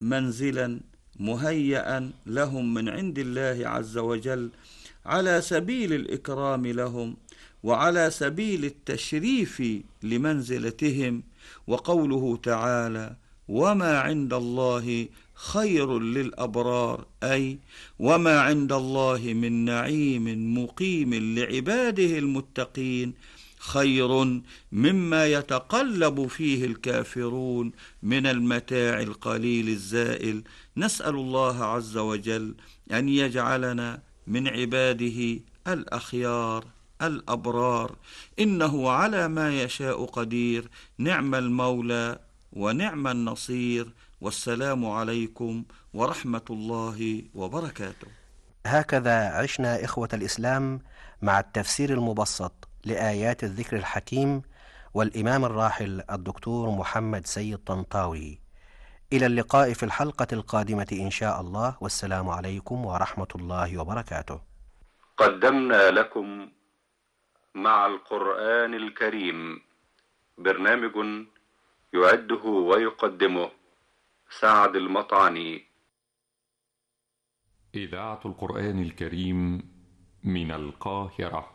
منزلا مهيئا لهم من عند الله عز وجل على سبيل الإكرام لهم وعلى سبيل التشريف لمنزلتهم. وقوله تعالى: وما عند الله خير للأبرار، أي وما عند الله من نعيم مقيم لعباده المتقين خير مما يتقلب فيه الكافرون من المتاع القليل الزائل. نسأل الله عز وجل أن يجعلنا من عباده الأخيار الأبرار، إنه على ما يشاء قدير. نعم المولى ونعم النصير، والسلام عليكم ورحمة الله وبركاته. هكذا عشنا إخوة الإسلام مع التفسير المبسط لآيات الذكر الحكيم والإمام الراحل الدكتور محمد سيد طنطاوي. إلى اللقاء في الحلقة القادمة إن شاء الله، والسلام عليكم ورحمة الله وبركاته. قدمنا لكم مع القرآن الكريم برنامج يعده ويقدمه سعد المطعني. إذاعة القرآن الكريم من القاهرة.